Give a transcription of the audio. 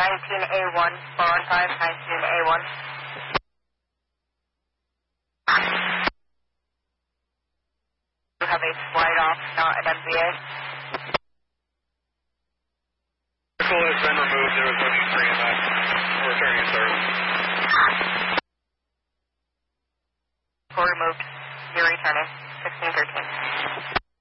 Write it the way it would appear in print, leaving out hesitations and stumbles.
19A1, 415, 19A1. You have a flight off, not an MBA. Vehicle has been removed. There was no need for EMS. We're returning to service. Removed. You're returning. 1613.